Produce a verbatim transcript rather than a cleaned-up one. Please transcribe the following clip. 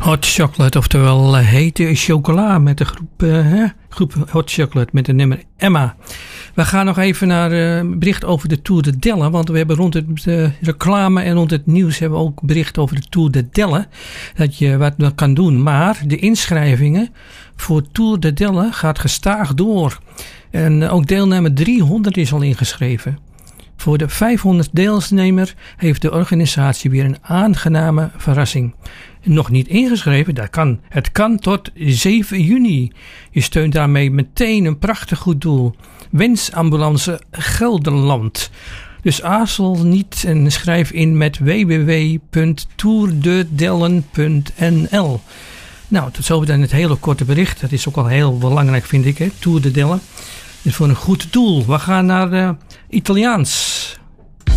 Hot Chocolate, oftewel uh, hete chocola met de groep, uh, hè? groep Hot Chocolate met de nummer Emma. We gaan nog even naar een uh, bericht over de Tour de Delle, want we hebben rond het uh, reclame en rond het nieuws hebben we ook bericht over de Tour de Delle, dat je wat nog kan doen. Maar de inschrijvingen voor Tour de Delle gaat gestaag door. En uh, ook deelnemer driehonderd is al ingeschreven. Voor de vijfhonderd deelnemer heeft de organisatie weer een aangename verrassing. Nog niet ingeschreven, dat kan. Het kan tot zeven juni. Je steunt daarmee meteen een prachtig goed doel. Wensambulance Gelderland. Dus aarzel niet en schrijf in met w w w punt tourdedellen punt n l. Nou, tot zover dan het hele korte bericht. Dat is ook al heel belangrijk, vind ik, hè? Tour de Delle. Dus voor een goed doel. We gaan naar uh, Italiaans.